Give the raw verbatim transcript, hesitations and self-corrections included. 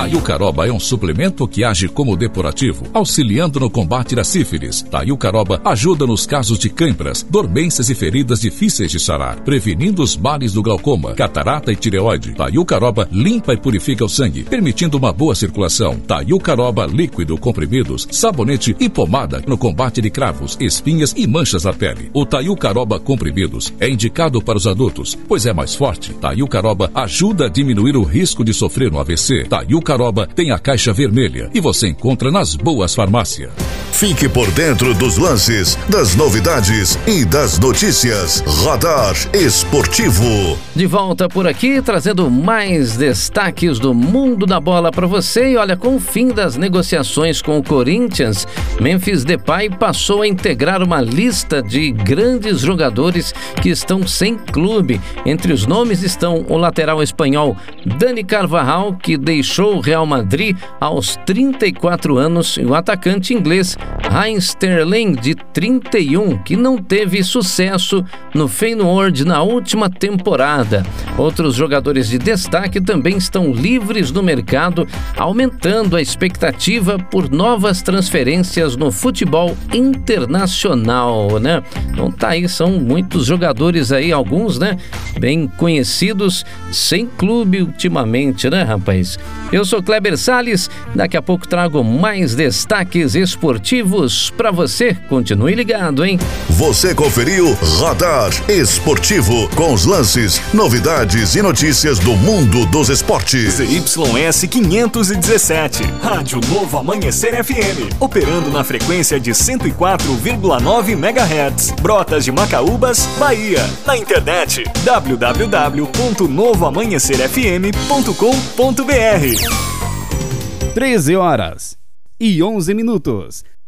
Taiucaroba é um suplemento que age como depurativo, auxiliando no combate da sífilis. Taiucaroba ajuda nos casos de câimbras, dormências e feridas difíceis de sarar, prevenindo os males do glaucoma, catarata e tireoide. Taiucaroba limpa e purifica o sangue, permitindo uma boa circulação. Taiucaroba líquido, comprimidos, sabonete e pomada no combate de cravos, espinhas e manchas na pele. O Taiucaroba comprimidos é indicado para os adultos, pois é mais forte. Taiucaroba ajuda a diminuir o risco de sofrer um A V C. Taiucaroba tem a caixa vermelha e você encontra nas boas farmácias. Fique por dentro dos lances, das novidades e das notícias. Radar Esportivo. De volta por aqui, trazendo mais destaques do mundo da bola para você. E olha, com o fim das negociações com o Corinthians, Memphis Depay passou a integrar uma lista de grandes jogadores que estão sem clube. Entre os nomes estão o lateral espanhol Dani Carvajal, que deixou o Real Madrid aos trinta e quatro anos, e o atacante inglês Raheem Sterling, de trinta e um, que não teve sucesso no Feyenoord na última temporada. Outros jogadores de destaque também estão livres no mercado, aumentando a expectativa por novas transferências no futebol internacional, né? Então tá aí, são muitos jogadores aí, alguns, né, bem conhecidos, sem clube ultimamente, né, rapaz? Eu sou Kleber Salles, daqui a pouco trago mais destaques esportivos pra você. Continue ligado, hein? Você conferiu Radar Esportivo, com os lances, novidades e notícias do mundo dos esportes. Z Y S quinhentos e dezessete, Rádio Novo Amanhecer F M, operando na frequência de cento e quatro vírgula nove megahertz, Brotas de Macaúbas, Bahia. Na internet, w w w ponto novo amanhecer f m ponto com ponto b r. treze horas e onze minutos.